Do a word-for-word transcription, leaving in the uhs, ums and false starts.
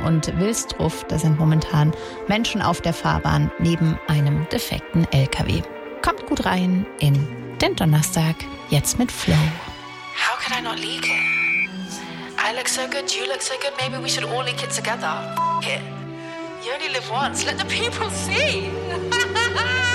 und Wilstruf. Da sind momentan Menschen auf der Fahrbahn neben einem defekten L K W. Kommt gut rein in den Donnerstag, jetzt mit Flow. How could I not leak it? I look so good, you look so good, maybe we should all leak it together. F- it. You only live once, let the people see.